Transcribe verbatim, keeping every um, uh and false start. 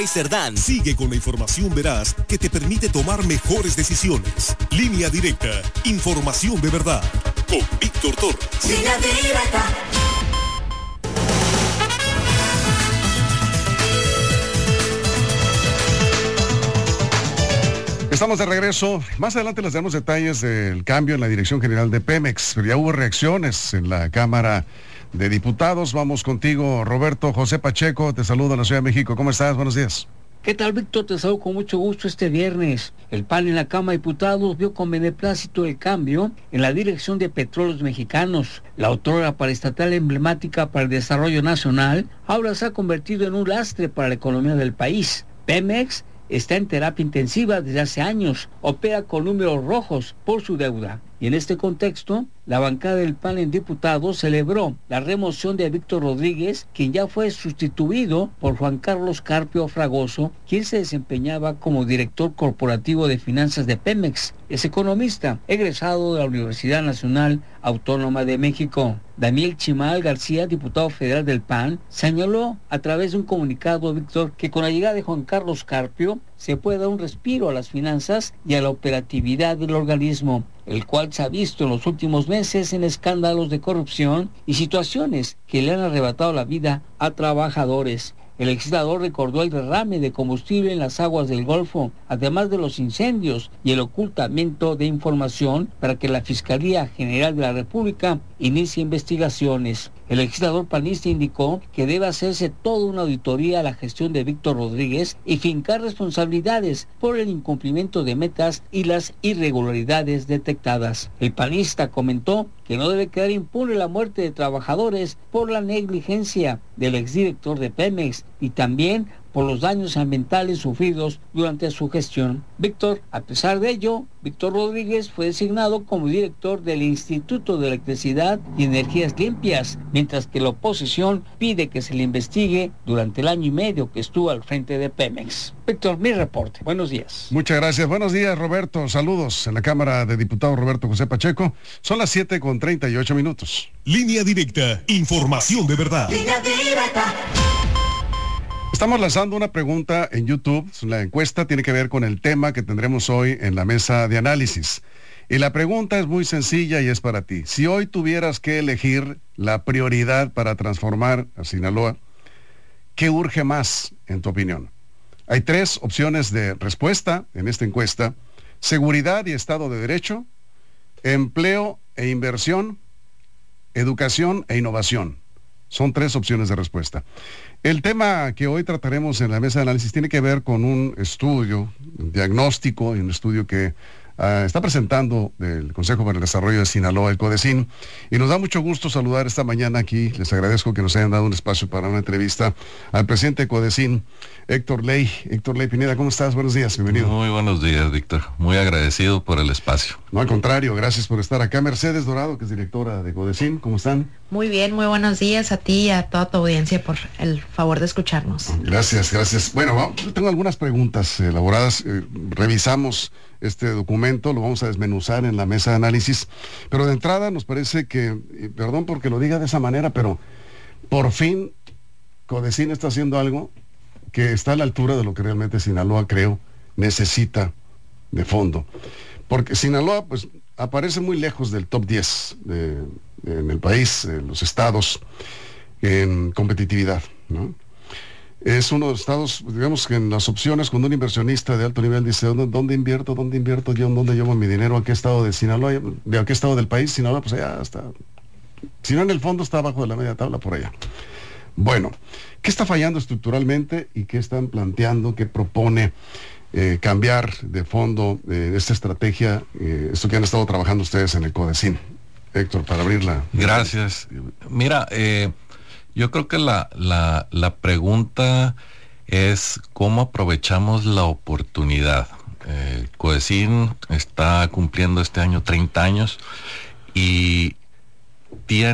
Cerdán. Sigue con la información veraz que te permite tomar mejores decisiones. Línea Directa, información de verdad. Con Víctor Torres. Línea Directa. Estamos de regreso. Más adelante les damos detalles del cambio en la dirección general de Pemex. Pero ya hubo reacciones en la Cámara de Diputados. Vamos contigo, Roberto José Pacheco. Te saludo en la Ciudad de México. ¿Cómo estás? Buenos días. ¿Qué tal, Víctor? Te saludo con mucho gusto este viernes. El P A N en la Cámara de Diputados vio con beneplácito el cambio en la dirección de Petróleos Mexicanos. La autora paraestatal emblemática para el desarrollo nacional ahora se ha convertido en un lastre para la economía del país. Pemex está en terapia intensiva desde hace años, opera con números rojos por su deuda. Y en este contexto, la bancada del P A N en diputados celebró la remoción de Víctor Rodríguez, quien ya fue sustituido por Juan Carlos Carpio Fragoso, quien se desempeñaba como director corporativo de finanzas de Pemex. Es economista, egresado de la Universidad Nacional Autónoma de México. Daniel Chimal García, diputado federal del P A N, señaló a través de un comunicado, Víctor, que con la llegada de Juan Carlos Carpio se puede dar un respiro a las finanzas y a la operatividad del organismo, el cual se ha visto en los últimos meses en escándalos de corrupción y situaciones que le han arrebatado la vida a trabajadores. El legislador recordó el derrame de combustible en las aguas del Golfo, además de los incendios y el ocultamiento de información para que la Fiscalía General de la República inicie investigaciones. El legislador panista indicó que debe hacerse toda una auditoría a la gestión de Víctor Rodríguez y fincar responsabilidades por el incumplimiento de metas y las irregularidades detectadas. El panista comentó que no debe quedar impune la muerte de trabajadores por la negligencia del exdirector de Pemex y también por los daños ambientales sufridos durante su gestión. Víctor, a pesar de ello, Víctor Rodríguez fue designado como director del Instituto de Electricidad y Energías Limpias, mientras que la oposición pide que se le investigue durante el año y medio que estuvo al frente de Pemex. Víctor, mi reporte. Buenos días. Muchas gracias. Buenos días, Roberto. Saludos en la Cámara de Diputados, Roberto José Pacheco. Son las siete con treinta y ocho minutos. Línea Directa, información de verdad. Línea Directa. Estamos lanzando una pregunta en YouTube. La encuesta tiene que ver con el tema que tendremos hoy en la mesa de análisis. Y la pregunta es muy sencilla y es para ti. Si hoy tuvieras que elegir la prioridad para transformar a Sinaloa, ¿qué urge más, en tu opinión? Hay tres opciones de respuesta en esta encuesta: seguridad y Estado de Derecho, empleo e inversión, educación e innovación. Son tres opciones de respuesta. El tema que hoy trataremos en la mesa de análisis tiene que ver con un estudio, un diagnóstico, y un estudio que uh, está presentando el Consejo para el Desarrollo de Sinaloa, el CODESIN, y nos da mucho gusto saludar esta mañana aquí. Les agradezco que nos hayan dado un espacio para una entrevista al presidente de CODESIN, Héctor Ley. Héctor Ley Pineda, ¿cómo estás? Buenos días, bienvenido. Muy buenos días, Víctor. Muy agradecido por el espacio. No, al contrario, gracias por estar acá. Mercedes Dorado, que es directora de CODESIN, ¿cómo están? Muy bien, muy buenos días a ti y a toda tu audiencia por el favor de escucharnos. Gracias, gracias. Bueno, tengo algunas preguntas elaboradas. Eh, revisamos este documento, lo vamos a desmenuzar en la mesa de análisis, pero de entrada nos parece que, y perdón porque lo diga de esa manera, pero por fin CODESIN está haciendo algo que está a la altura de lo que realmente Sinaloa, creo, necesita de fondo. Porque Sinaloa, pues, aparece muy lejos del top diez de, de, en el país, en los estados, en competitividad, ¿no? Es uno de los estados, digamos que en las opciones, cuando un inversionista de alto nivel dice, ¿dónde, dónde invierto? ¿Dónde invierto yo? ¿Dónde llevo mi dinero? ¿A qué estado de Sinaloa? ¿De a qué estado del país? Sinaloa, pues allá está. Si no, en el fondo está abajo de la media tabla, por allá. Bueno, ¿qué está fallando estructuralmente y qué están planteando, qué propone eh, cambiar de fondo eh, esta estrategia, eh, esto que han estado trabajando ustedes en el CODESIN? Héctor, para abrirla. Gracias. Mira, eh, yo creo que la, la, la pregunta es cómo aprovechamos la oportunidad. Eh, CODESIN está cumpliendo este año treinta años y tiene